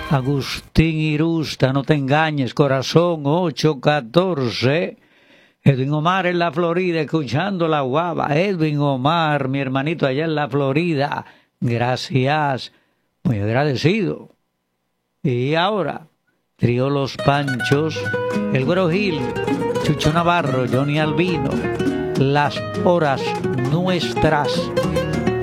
Agustín Irusta, no te engañes, corazón, 814. Edwin Omar en la Florida, escuchando la guava. Edwin Omar, mi hermanito allá en la Florida. Gracias, muy agradecido. Y ahora, trío Los Panchos, El Güero Gil, Chucho Navarro, Johnny Albino, Las Horas Nuestras.